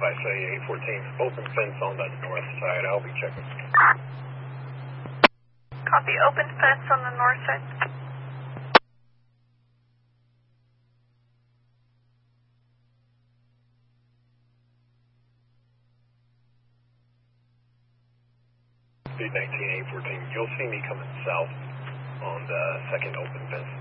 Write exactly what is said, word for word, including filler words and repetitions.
I say eight fourteen, open fence on the north side. I'll be checking. Copy, open fence on the north side. Speed nineteen, eight fourteen. You'll see me coming south on the second open fence.